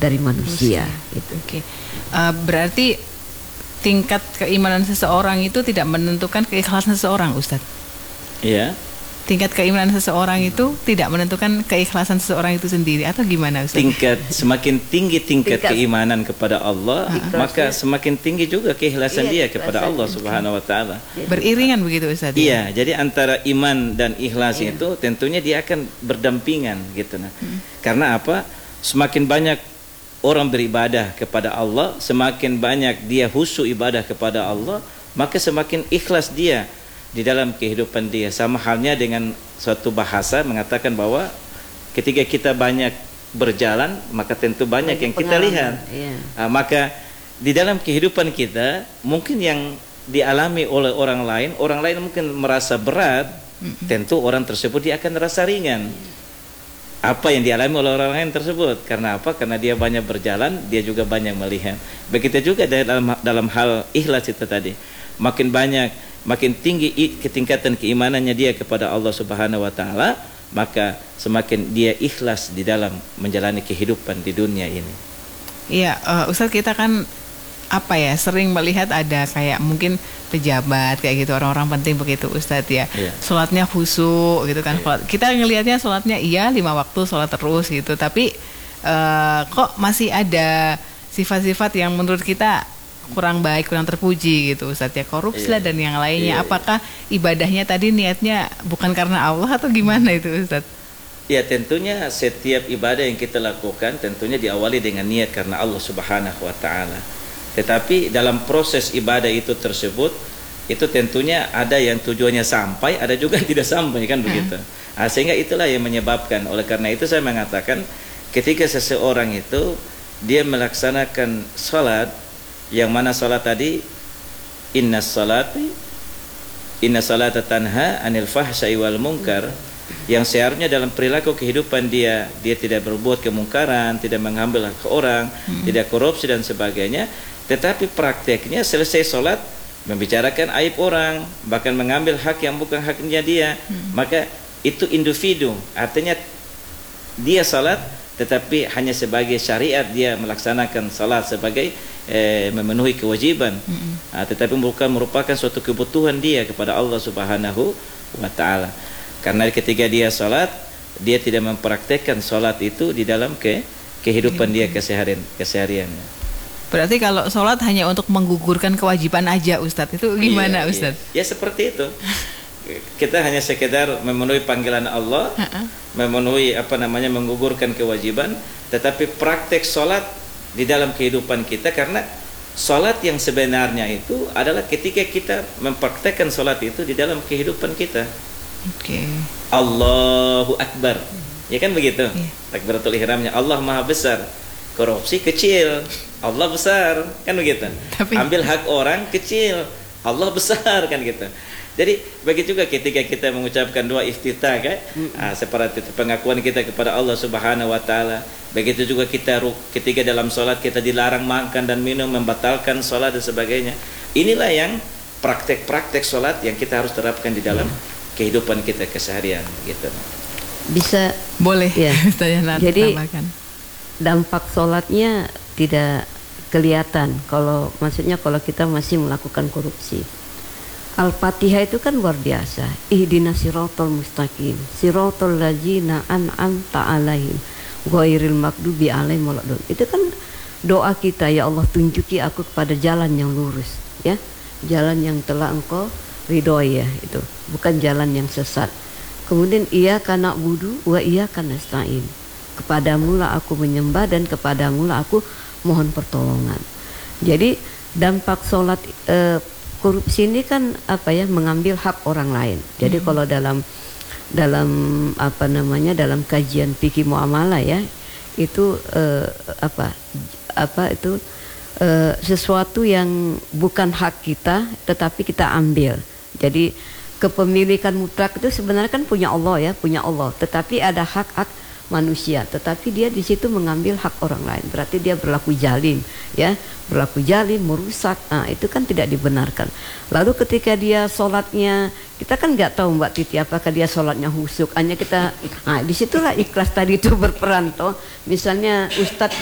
dari manusia. Gitu. Oke. Berarti tingkat keimanan seseorang itu tidak menentukan keikhlasan seseorang, Ustadz? Iya. Tingkat keimanan seseorang itu tidak menentukan keikhlasan seseorang itu sendiri, atau gimana, Ustaz? Semakin tinggi tingkat keimanan kepada Allah, maka semakin tinggi juga keikhlasan dia kepada Allah Subhanahu wa taala. Beriringan begitu, Ustaz? Iya, jadi antara iman dan ikhlas itu tentunya dia akan berdampingan gitu nah. Karena apa? Semakin banyak orang beribadah kepada Allah, semakin banyak dia khusyuk ibadah kepada Allah, maka semakin ikhlas dia di dalam kehidupan dia. Sama halnya dengan suatu bahasa mengatakan bahwa ketika kita banyak berjalan, maka tentu banyak yang kita lihat. Maka di dalam kehidupan kita, mungkin yang dialami oleh orang lain mungkin merasa berat, tentu orang tersebut dia akan merasa ringan. Apa yang dialami oleh orang lain tersebut, karena apa? Karena dia banyak berjalan, dia juga banyak melihat. Begitu juga dalam hal ikhlas itu tadi. Makin tinggi ketingkatan keimanannya dia kepada Allah Subhanahu wa taala, maka semakin dia ikhlas di dalam menjalani kehidupan di dunia ini. Iya, Ustaz, kita kan sering melihat ada kayak mungkin pejabat kayak gitu, orang-orang penting begitu, Ustaz ya. Sholatnya khusyuk gitu kan. Kita ngelihatnya sholatnya 5 waktu sholat terus gitu, tapi kok masih ada sifat-sifat yang menurut kita kurang baik, kurang terpuji gitu, Ustaz ya, korupsi lah dan yang lainnya. Apakah ibadahnya tadi niatnya bukan karena Allah atau gimana itu, Ustaz? Ya, tentunya setiap ibadah yang kita lakukan tentunya diawali dengan niat karena Allah Subhanahu wa taala. Tetapi dalam proses ibadah itu tersebut, itu tentunya ada yang tujuannya sampai, ada juga yang tidak sampai, kan begitu. Sehingga itulah yang menyebabkan. Oleh karena itu saya mengatakan, ketika seseorang itu dia melaksanakan salat, yang mana salat tadi inna salata tanha anil fahsai wal munkar, yang seharusnya dalam perilaku kehidupan dia tidak berbuat kemungkaran, tidak mengambil hak orang, tidak korupsi dan sebagainya, tetapi prakteknya selesai salat membicarakan aib orang, bahkan mengambil hak yang bukan haknya dia, maka itu individu, artinya dia salat tetapi hanya sebagai syariat dia melaksanakan salat sebagai memenuhi kewajiban, tetapi bukan merupakan suatu kebutuhan dia kepada Allah Subhanahu wa taala. Karena ketika dia salat, dia tidak mempraktekkan salat itu di dalam kehidupan dia kesehariannya. Berarti kalau sholat hanya untuk menggugurkan kewajiban aja, Ustadz, itu gimana, Ustadz? Ya seperti itu. Kita hanya sekedar memenuhi panggilan Allah, memenuhi menggugurkan kewajiban, tetapi praktek sholat di dalam kehidupan kita, karena sholat yang sebenarnya itu adalah ketika kita mempraktekkan sholat itu di dalam kehidupan kita. Allahu Akbar, ya kan begitu? Takbiratul ihramnya, Allah Maha Besar. Korupsi kecil, Allah besar, kan begitu. Ambil hak orang kecil, Allah besar, kan gitu. Jadi begitu juga ketika kita mengucapkan doa iftitah, kan, seperti itu pengakuan kita kepada Allah Subhanahu wa taala. Begitu juga kita ketika dalam sholat kita dilarang makan dan minum, membatalkan sholat dan sebagainya. Inilah yang praktek-praktek sholat yang kita harus terapkan di dalam kehidupan kita keseharian, gitu. Bisa boleh ya, jadi dampak sholatnya tidak kelihatan kalau kita masih melakukan korupsi. Al-Fatihah itu kan luar biasa. Ihdinas siratal mustaqim, siratal ladzina an'amta 'alaihim ghairil maghdubi 'alaihim waladdallin. Itu kan doa kita, ya Allah tunjuki aku kepada jalan yang lurus, ya. Jalan yang telah Engkau ridhoi, ya, itu. Bukan jalan yang sesat. Kemudian iyyaka na'budu wa iyyaka nasta'in. Kepadamulah aku menyembah dan kepadamulah aku mohon pertolongan. Jadi dampak sholat korupsi ini kan mengambil hak orang lain. Jadi kalau dalam dalam kajian fikih muamalah, ya, itu sesuatu yang bukan hak kita tetapi kita ambil. Jadi kepemilikan mutlak itu sebenarnya kan punya Allah, ya, punya Allah. Tetapi ada hak-hak manusia, tetapi dia di situ mengambil hak orang lain, berarti dia berlaku zalim, ya, berlaku zalim, merusak. Nah, itu kan tidak dibenarkan. Lalu ketika dia sholatnya, kita kan nggak tahu Mbak Titi apakah dia sholatnya khusyuk, hanya kita, disitulah ikhlas tadi itu berperan toh. Misalnya Ustadz